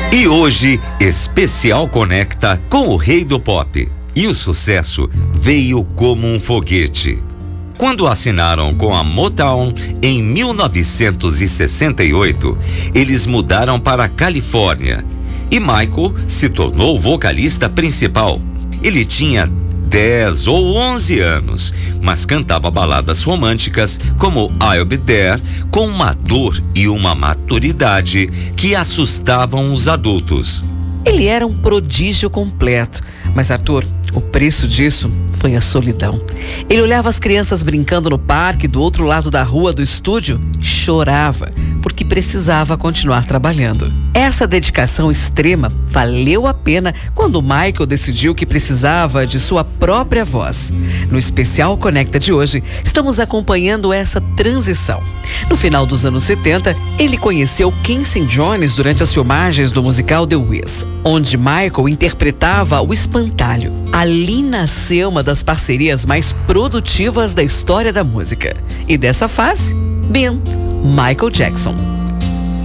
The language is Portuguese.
E hoje, Especial Conecta com o Rei do Pop. E o sucesso veio como um foguete. Quando assinaram com a Motown em 1968, eles mudaram para a Califórnia e Michael se tornou o vocalista principal. Ele tinha 10 ou 11 anos, mas cantava baladas românticas como I'll Be There com uma dor e uma maturidade que assustavam os adultos. Ele era um prodígio completo, mas Arthur, o preço disso foi a solidão. Ele olhava as crianças brincando no parque do outro lado da rua do estúdio e chorava, porque precisava continuar trabalhando. Essa dedicação extrema valeu a pena quando Michael decidiu que precisava de sua própria voz. No Especial Conecta de hoje, estamos acompanhando essa transição. No final dos anos 70, ele conheceu Quincy Jones durante as filmagens do musical The Wiz, onde Michael interpretava o Espantalho. Ali nasceu uma das parcerias mais produtivas da história da música. E dessa fase, Ben, Michael Jackson.